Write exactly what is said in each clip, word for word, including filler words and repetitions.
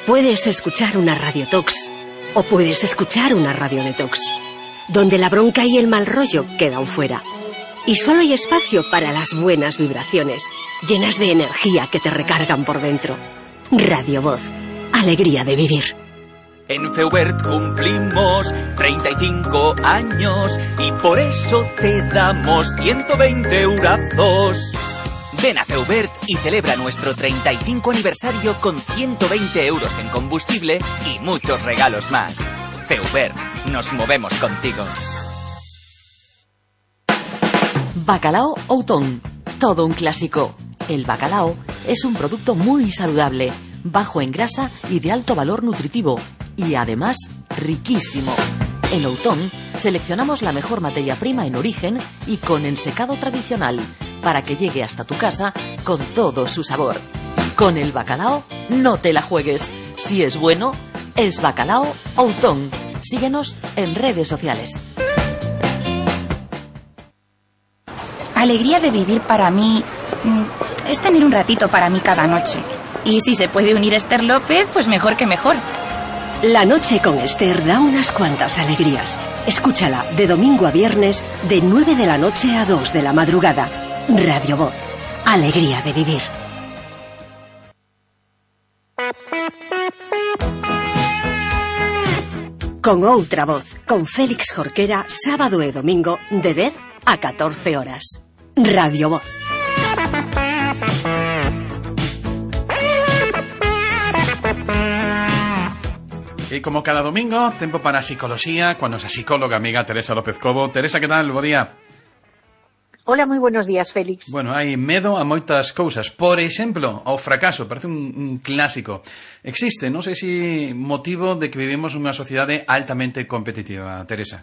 Puedes escuchar una radiotox o puedes escuchar una radio detox, donde la bronca y el mal rollo quedan fuera. Y solo hay espacio para las buenas vibraciones, llenas de energía que te recargan por dentro. Radio Voz, alegría de vivir. En Feubert cumplimos treinta y cinco años y por eso te damos ciento veinte eurazos. Ven a Feubert y celebra nuestro treinta y cinco aniversario con ciento veinte euros en combustible y muchos regalos más. Feubert, nos movemos contigo. Bacalao Outón, todo un clásico. El bacalao es un producto muy saludable, bajo en grasa y de alto valor nutritivo, y además riquísimo. En Outón seleccionamos la mejor materia prima en origen y con ensecado tradicional, para que llegue hasta tu casa con todo su sabor. Con el bacalao no te la juegues. Si es bueno, es Bacalao Outón. Síguenos en redes sociales. Alegría de vivir para mí es tener un ratito para mí cada noche. Y si se puede unir Esther López, pues mejor que mejor. La noche con Esther da unas cuantas alegrías. Escúchala de domingo a viernes de nueve de la noche a dos de la madrugada. Radio Voz, alegría de vivir. Con outra voz, con Félix Jorquera, sábado e domingo de dez a catorce horas. Radio Voz. Y como cada domingo, tempo para psicología, con nuestra psicóloga amiga Teresa López Cobo. Teresa, que tal? Bo día. Hola, moi buenos días, Félix. Bueno, hai medo a moitas cousas. Por exemplo, ao fracaso, parece un, un clásico. Existe, non sei se motivo de que vivimos nunha sociedade altamente competitiva, Teresa.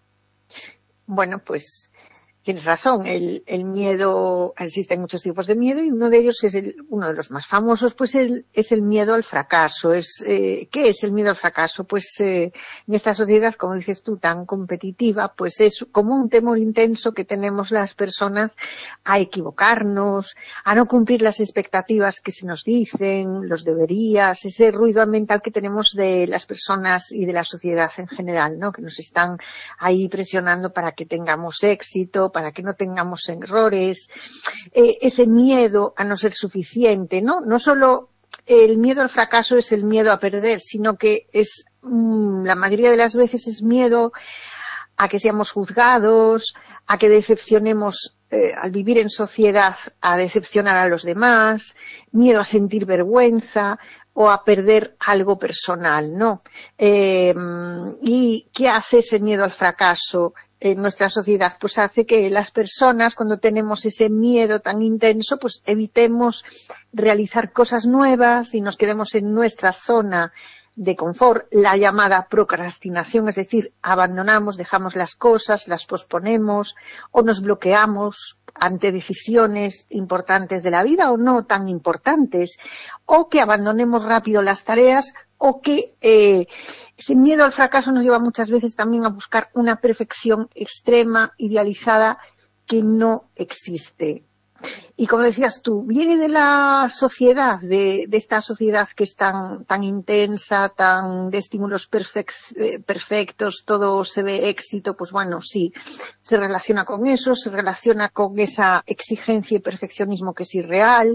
Bueno, pues tienes razón, el, el miedo, existen muchos tipos de miedo y uno de ellos es el, uno de los más famosos, pues el, es el miedo al fracaso. Es, eh, ¿qué es el miedo al fracaso? Pues eh, en esta sociedad, como dices tú, tan competitiva, pues es como un temor intenso que tenemos las personas a equivocarnos, a no cumplir las expectativas que se nos dicen, los deberías, ese ruido mental que tenemos de las personas y de la sociedad en general, ¿no? Que nos están ahí presionando para que tengamos éxito, para que no tengamos errores, eh, ese miedo a no ser suficiente, ¿no? No solo el miedo al fracaso es el miedo a perder, sino que es, mmm, la mayoría de las veces es miedo a que seamos juzgados, a que decepcionemos, eh, al vivir en sociedad, a decepcionar a los demás, miedo a sentir vergüenza o a perder algo personal, ¿no? Eh, ¿y qué hace ese miedo al fracaso en nuestra sociedad? Pues hace que las personas, cuando tenemos ese miedo tan intenso, pues evitemos realizar cosas nuevas y nos quedemos en nuestra zona de confort, la llamada procrastinación, es decir, abandonamos, dejamos las cosas, las posponemos o nos bloqueamos ante decisiones importantes de la vida o no tan importantes, o que abandonemos rápido las tareas, o que eh, ese miedo al fracaso nos lleva muchas veces también a buscar una perfección extrema, idealizada, que no existe. Y como decías tú, viene de la sociedad, de, de esta sociedad que es tan, tan intensa, tan de estímulos perfect, eh, perfectos, todo se ve éxito, pues bueno, sí, se relaciona con eso, se relaciona con esa exigencia y perfeccionismo que es irreal,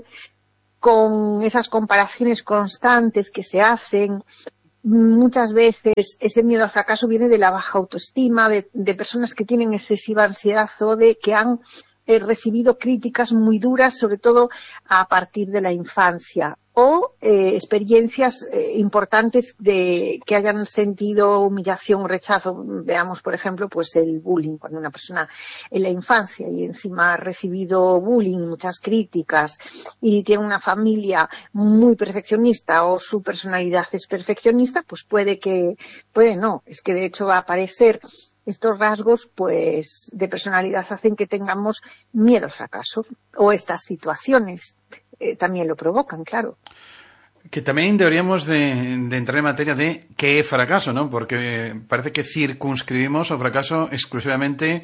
con esas comparaciones constantes que se hacen. Muchas veces ese miedo al fracaso viene de la baja autoestima, de, de personas que tienen excesiva ansiedad o de que han He recibido críticas muy duras, sobre todo a partir de la infancia, o eh, experiencias eh, importantes de que hayan sentido humillación o rechazo. Veamos, por ejemplo, pues el bullying, cuando una persona en la infancia y encima ha recibido bullying y muchas críticas y tiene una familia muy perfeccionista o su personalidad es perfeccionista, pues puede que, puede no, es que de hecho va a aparecer. Estos rasgos, pues, de personalidad hacen que tengamos miedo al fracaso, o estas situaciones eh, también lo provocan, claro. Que tamén deberíamos de, de entrar en materia de que é fracaso, ¿no? Porque parece que circunscribimos o fracaso exclusivamente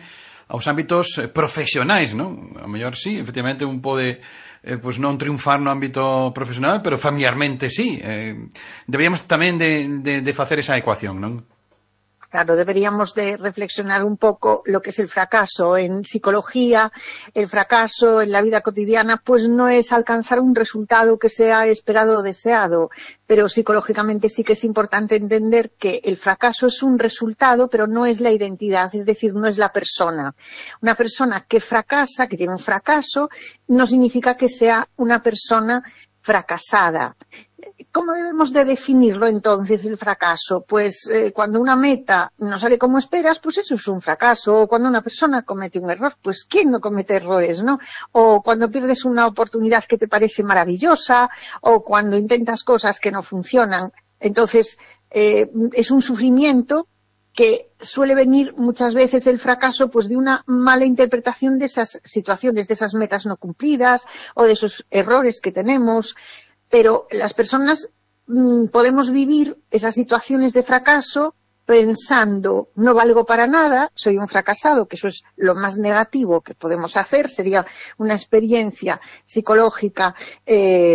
aos ámbitos profesionais, non? A mellor sí, efectivamente un pode eh, pues non triunfar no ámbito profesional, pero familiarmente sí. Eh, deberíamos tamén de, de, de facer esa ecuación, non? Claro, deberíamos de reflexionar un poco lo que es el fracaso. En psicología, el fracaso en la vida cotidiana, pues no es alcanzar un resultado que sea esperado o deseado, pero psicológicamente sí que es importante entender que el fracaso es un resultado, pero no es la identidad, es decir, no es la persona. Una persona que fracasa, que tiene un fracaso, no significa que sea una persona fracasada. ¿Cómo debemos de definirlo entonces el fracaso? Pues eh, cuando una meta no sale como esperas, pues eso es un fracaso. O cuando una persona comete un error, pues ¿quién no comete errores, no? O cuando pierdes una oportunidad que te parece maravillosa, o cuando intentas cosas que no funcionan. Entonces, eh, es un sufrimiento que suele venir muchas veces el fracaso pues de una mala interpretación de esas situaciones, de esas metas no cumplidas o de esos errores que tenemos. Pero las personas mmm, podemos vivir esas situaciones de fracaso pensando, no valgo para nada, soy un fracasado, que eso es lo más negativo que podemos hacer, sería una experiencia psicológica eh,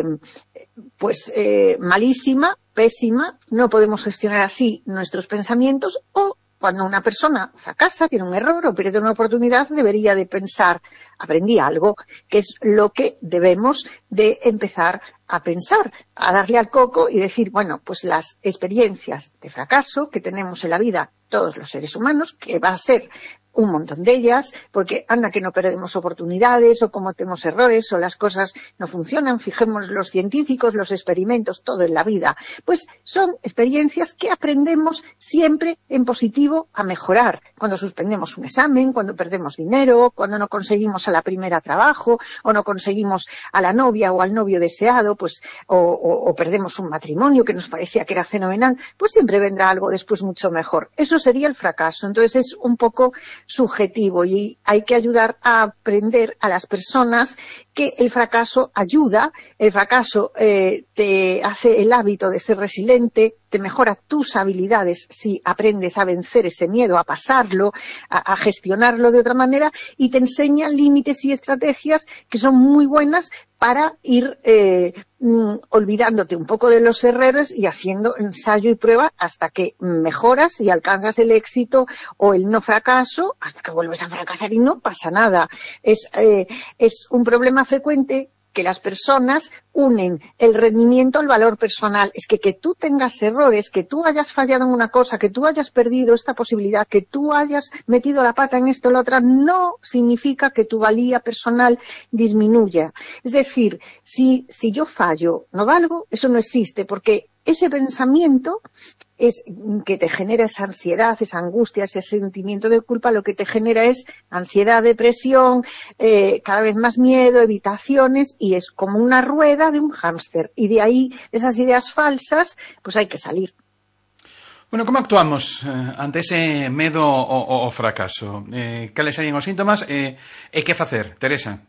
pues eh, malísima, pésima, no podemos gestionar así nuestros pensamientos. O cuando una persona fracasa, tiene un error o pierde una oportunidad, debería de pensar, aprendí algo, que es lo que debemos de empezar a pensar, a darle al coco y decir, bueno, pues las experiencias de fracaso que tenemos en la vida todos los seres humanos, que va a ser un montón de ellas, porque anda que no perdemos oportunidades o cometemos errores o las cosas no funcionan, fijemos los científicos, los experimentos, todo en la vida, pues son experiencias que aprendemos siempre en positivo a mejorar. Cuando suspendemos un examen, cuando perdemos dinero, cuando no conseguimos a la primera trabajo o no conseguimos a la novia o al novio deseado, pues o, o, o perdemos un matrimonio que nos parecía que era fenomenal, pues siempre vendrá algo después mucho mejor. Eso sería el fracaso. Entonces es un poco subjetivo y hay que ayudar a aprender a las personas que el fracaso ayuda, el fracaso eh, te hace el hábito de ser resiliente, te mejora tus habilidades si aprendes a vencer ese miedo, a pasarlo, a, a gestionarlo de otra manera, y te enseña límites y estrategias que son muy buenas para ir eh, mm, olvidándote un poco de los errores y haciendo ensayo y prueba hasta que mejoras y alcanzas el éxito o el no fracaso, hasta que vuelves a fracasar y no pasa nada. Es, eh, es un problema frecuente que las personas unen el rendimiento al valor personal. Es que que tú tengas errores, que tú hayas fallado en una cosa, que tú hayas perdido esta posibilidad, que tú hayas metido la pata en esto o la otra, no significa que tu valía personal disminuya. Es decir, si, si yo fallo, no valgo, eso no existe, porque ese pensamiento es que te genera esa ansiedad, esa angustia, ese sentimiento de culpa, lo que te genera es ansiedad, depresión, eh, cada vez más miedo, evitaciones, y es como una rueda de un hámster. Y de ahí, esas ideas falsas, pues hay que salir. Bueno, como actuamos eh, ante ese medo o, o, o fracaso? Eh, cales serían os síntomas e, e que facer, Teresa?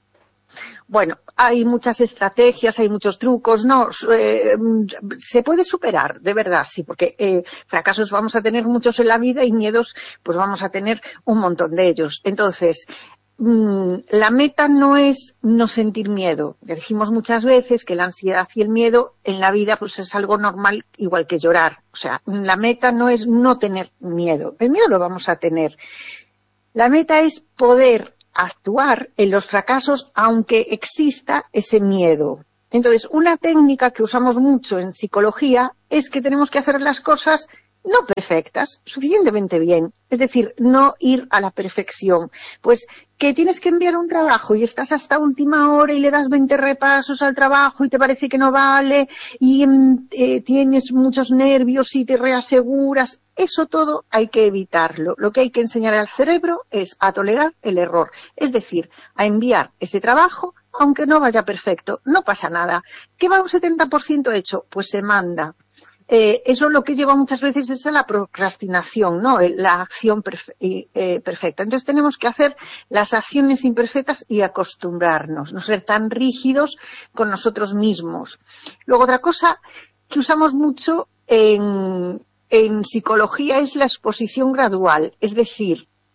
Bueno, hay muchas estrategias, hay muchos trucos, no, eh, se puede superar, de verdad, sí, porque eh, fracasos vamos a tener muchos en la vida y miedos pues vamos a tener un montón de ellos. Entonces, mmm, la meta no es no sentir miedo. Le dijimos muchas veces que la ansiedad y el miedo en la vida pues es algo normal, igual que llorar. O sea, la meta no es no tener miedo, el miedo lo vamos a tener. La meta es poder actuar en los fracasos aunque exista ese miedo. Entonces, una técnica que usamos mucho en psicología es que tenemos que hacer las cosas no perfectas, suficientemente bien. Es decir, no ir a la perfección. Pues que tienes que enviar un trabajo y estás hasta última hora y le das veinte repasos al trabajo y te parece que no vale y eh, tienes muchos nervios y te reaseguras. Eso todo hay que evitarlo. Lo que hay que enseñar al cerebro es a tolerar el error. Es decir, a enviar ese trabajo aunque no vaya perfecto. No pasa nada. ¿Qué va un setenta por ciento hecho? Pues se manda. Eh, eso lo que lleva muchas veces es a la procrastinación, ¿no? La acción perfe- eh, perfecta. Entonces tenemos que hacer las acciones imperfectas y acostumbrarnos, no ser tan rígidos con nosotros mismos. Luego otra cosa que usamos mucho en, en psicología es la exposición gradual. Es decir,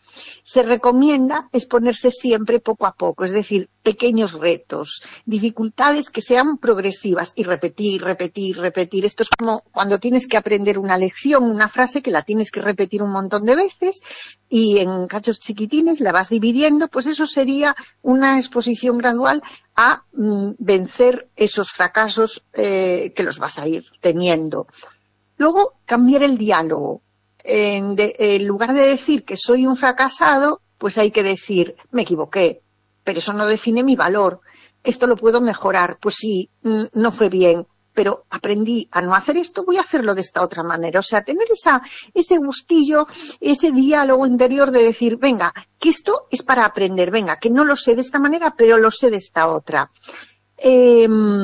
se recomienda exponerse siempre poco a poco, es decir, pequeños retos, dificultades que sean progresivas y repetir, repetir, repetir. Esto es como cuando tienes que aprender una lección, una frase que la tienes que repetir un montón de veces y en cachos chiquitines la vas dividiendo, pues eso sería una exposición gradual a mm, vencer esos fracasos eh, que los vas a ir teniendo. Luego, cambiar el diálogo. En, de, en lugar de decir que soy un fracasado, pues hay que decir, me equivoqué, pero eso no define mi valor. Esto lo puedo mejorar. Pues sí, no fue bien, pero aprendí a no hacer esto, voy a hacerlo de esta otra manera. O sea, tener esa, ese gustillo, ese diálogo interior de decir, venga, que esto es para aprender, venga, que no lo sé de esta manera, pero lo sé de esta otra. Eh,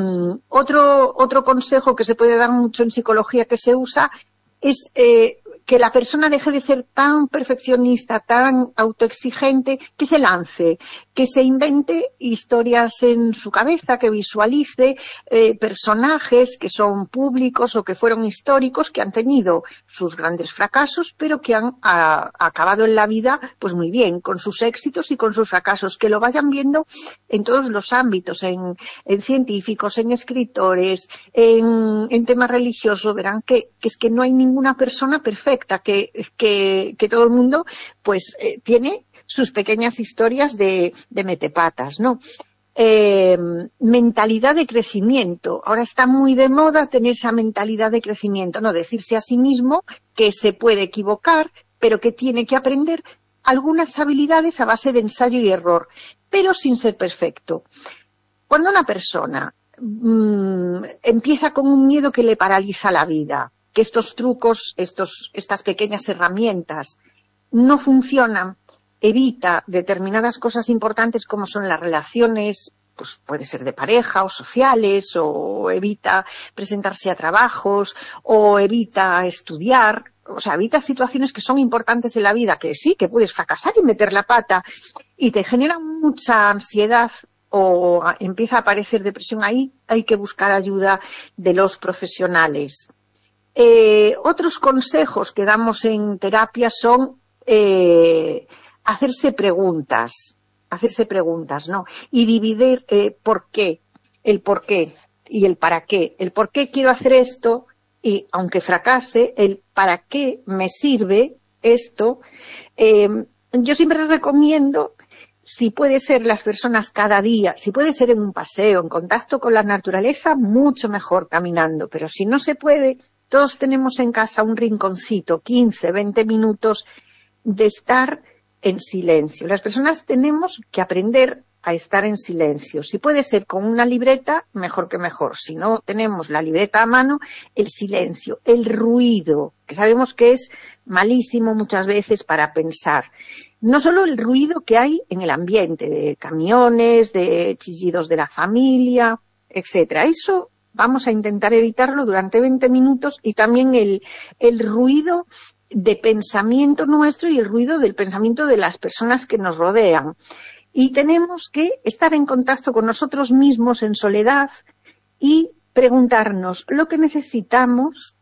otro, otro consejo que se puede dar mucho en psicología que se usa es eh, que la persona deje de ser tan perfeccionista, tan autoexigente, que se lance, que se invente historias en su cabeza, que visualice eh, personajes que son públicos o que fueron históricos, que han tenido sus grandes fracasos, pero que han a, acabado en la vida pues muy bien, con sus éxitos y con sus fracasos, que lo vayan viendo en todos los ámbitos, en, en científicos, en escritores, en, en temas religiosos, verán que, que es que no hay ninguna persona perfecta. Que, que, que todo el mundo pues eh, tiene sus pequeñas historias de, de metepatas, ¿no? Eh, mentalidad de crecimiento. Ahora está muy de moda tener esa mentalidad de crecimiento, no decirse a sí mismo que se puede equivocar, pero que tiene que aprender algunas habilidades a base de ensayo y error, pero sin ser perfecto. Cuando una persona mmm, empieza con un miedo que le paraliza la vida, que estos trucos, estos, estas pequeñas herramientas no funcionan, evita determinadas cosas importantes como son las relaciones, pues puede ser de pareja o sociales, o evita presentarse a trabajos, o evita estudiar, o sea, evita situaciones que son importantes en la vida, que sí, que puedes fracasar y meter la pata, y te generan mucha ansiedad, o empieza a aparecer depresión. Ahí hay que buscar ayuda de los profesionales. Eh, otros consejos que damos en terapia son eh, hacerse preguntas, hacerse preguntas, ¿no? Y dividir eh, por qué, el por qué y el para qué. El por qué quiero hacer esto y, aunque fracase, el para qué me sirve esto. Eh, yo siempre recomiendo, si puede ser las personas cada día, si puede ser en un paseo, en contacto con la naturaleza, mucho mejor caminando, pero si no se puede, todos tenemos en casa un rinconcito, quince, veinte minutos de estar en silencio. Las personas tenemos que aprender a estar en silencio. Si puede ser con una libreta, mejor que mejor. Si no tenemos la libreta a mano, el silencio, el ruido, que sabemos que es malísimo muchas veces para pensar. No solo el ruido que hay en el ambiente, de camiones, de chillidos de la familia, etcétera. Eso vamos a intentar evitarlo durante veinte minutos, y también el, el ruido de pensamiento nuestro y el ruido del pensamiento de las personas que nos rodean. Y tenemos que estar en contacto con nosotros mismos en soledad y preguntarnos lo que necesitamos,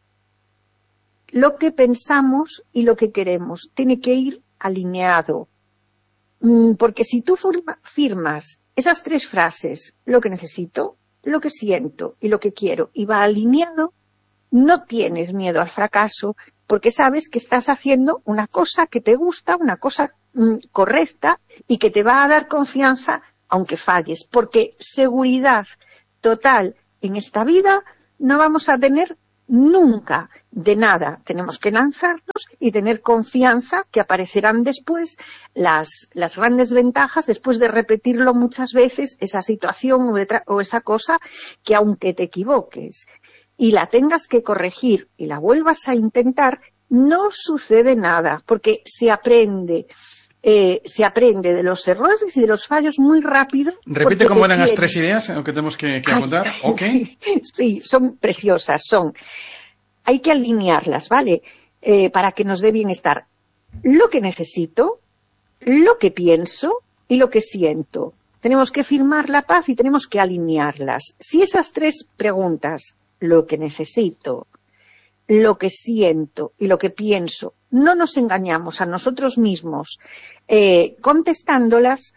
lo que pensamos y lo que queremos. Tiene que ir alineado. Porque si tú firmas esas tres frases, lo que necesito, lo que siento y lo que quiero, y va alineado, no tienes miedo al fracaso, porque sabes que estás haciendo una cosa que te gusta, una cosa mm, correcta, y que te va a dar confianza aunque falles, porque seguridad total en esta vida no vamos a tener nunca de nada. Tenemos que lanzarnos y tener confianza que aparecerán después las, las grandes ventajas, después de repetirlo muchas veces, esa situación o, de, o esa cosa que, aunque te equivoques y la tengas que corregir y la vuelvas a intentar, no sucede nada, porque se aprende. Eh, se aprende de los errores y de los fallos muy rápido. Repite cómo eran las tres ideas que tenemos que, que apuntar. Ay, okay. Sí, son preciosas, son. Hay que alinearlas, ¿vale? Eh, para que nos dé bienestar. Lo que necesito, lo que pienso y lo que siento. Tenemos que firmar la paz y tenemos que alinearlas. Si esas tres preguntas, lo que necesito, lo que siento y lo que pienso, no nos engañamos a nosotros mismos eh, contestándolas,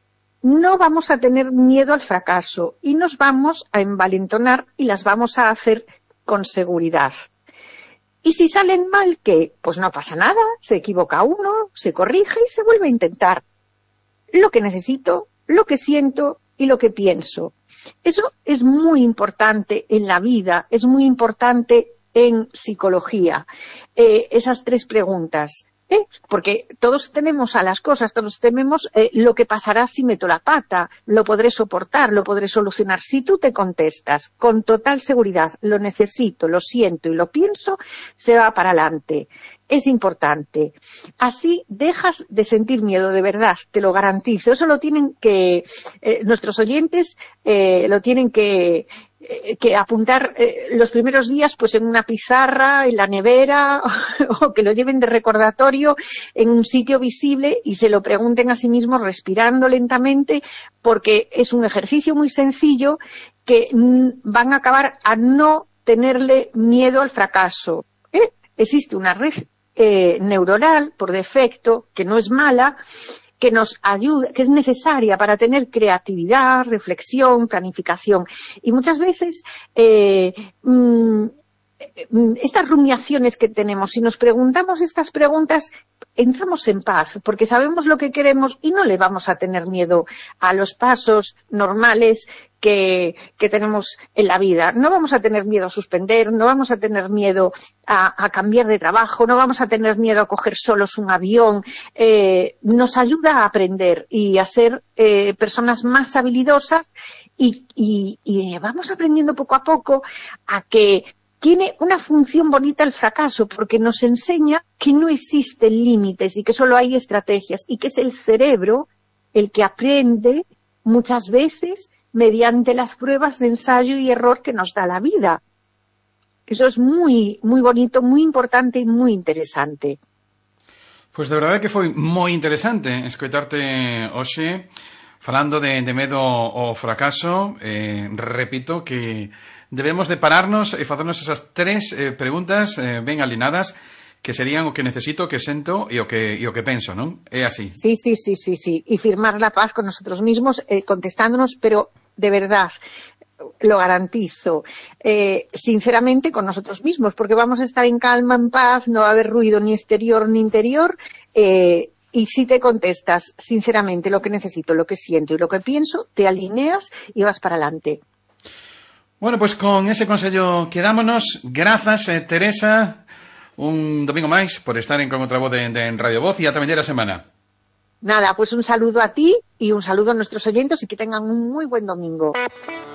no vamos a tener miedo al fracaso y nos vamos a envalentonar y las vamos a hacer con seguridad. Y si salen mal, ¿qué? Pues no pasa nada, se equivoca uno, se corrige y se vuelve a intentar. Lo que necesito, lo que siento y lo que pienso. Eso es muy importante en la vida, es muy importante en psicología. Eh, esas tres preguntas. ¿Eh? Porque todos tenemos a las cosas, todos tememos eh, lo que pasará si meto la pata, lo podré soportar, lo podré solucionar. Si tú te contestas con total seguridad, lo necesito, lo siento y lo pienso, se va para adelante. Es importante. Así dejas de sentir miedo, de verdad, te lo garantizo. Eso lo tienen que, eh, nuestros oyentes eh, lo tienen que... que apuntar eh, los primeros días pues en una pizarra, en la nevera o que lo lleven de recordatorio en un sitio visible y se lo pregunten a sí mismos respirando lentamente, porque es un ejercicio muy sencillo que mm, van a acabar a no tenerle miedo al fracaso. ¿Eh? Existe una red eh, neuronal por defecto que no es mala, que nos ayuda, que es necesaria para tener creatividad, reflexión, planificación. Y muchas veces eh, mmm, estas rumiaciones que tenemos, si nos preguntamos estas preguntas, entramos en paz, porque sabemos lo que queremos y no le vamos a tener miedo a los pasos normales que, que tenemos en la vida. No vamos a tener miedo a suspender, no vamos a tener miedo a, a cambiar de trabajo, no vamos a tener miedo a coger solos un avión. Eh, nos ayuda a aprender y a ser eh, personas más habilidosas y, y, y vamos aprendiendo poco a poco a que tiene una función bonita el fracaso, porque nos enseña que no existen límites y que solo hay estrategias, y que es el cerebro el que aprende muchas veces mediante las pruebas de ensayo y error que nos da la vida. Eso es muy, muy bonito, muy importante y muy interesante. Pois de verdade que foi moi interesante escoitarte hoxe falando de, de medo ao fracaso. Eh, repito que debemos de pararnos e facernos esas tres eh, preguntas eh, ben alineadas, que serían o que necesito, o que sento e o que, e o que penso, non? É así. Sí, sí, sí, sí, sí. Y firmar la paz con nosotros mismos, eh, contestándonos, pero de verdad, lo garantizo, eh, sinceramente con nosotros mismos, porque vamos a estar en calma, en paz, no va a haber ruido ni exterior ni interior, eh, y si te contestas sinceramente lo que necesito, lo que siento y lo que pienso, te alineas y vas para adelante. Bueno, pues con ese consello quedámonos. Grazas, eh, Teresa, un domingo máis por estar en Con Outra Voz de, de en Radio Voz e ata mañá semana. Nada, pues un saludo a ti y un saludo a nuestros oyentes y que tengan un muy buen domingo.